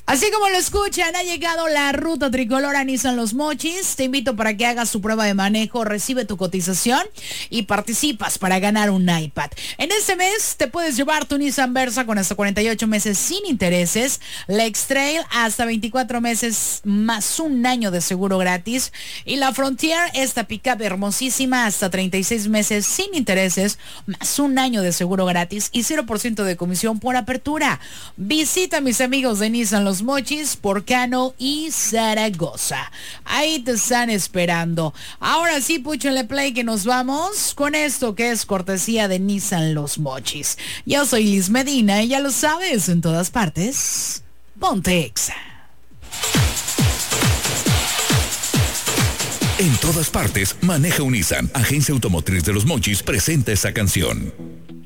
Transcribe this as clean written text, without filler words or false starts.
Así como lo escuchan, ha llegado la ruta tricolor a Nissan Los Mochis. Te invito para que hagas tu prueba de manejo, recibe tu cotización y participas para ganar un iPad. En este mes te puedes llevar tu Nissan Versa con hasta 48 meses sin intereses, la X-Trail hasta 24 meses más un año de seguro gratis y la Frontier, esta pickup hermosísima, hasta 36 meses sin intereses, más un año de seguro gratis y 0% de comisión por apertura. Visita a mis amigos de Nissan Los Mochis, Porcano y Zaragoza. Ahí te están esperando. Ahora sí, púchenle play que nos vamos con esto que es cortesía de Nissan Los Mochis. Yo soy Liz Medina y ya lo sabes, en todas partes, ponte Exa. En todas partes, maneja un Nissan. Agencia Automotriz de Los Mochis presenta esa canción.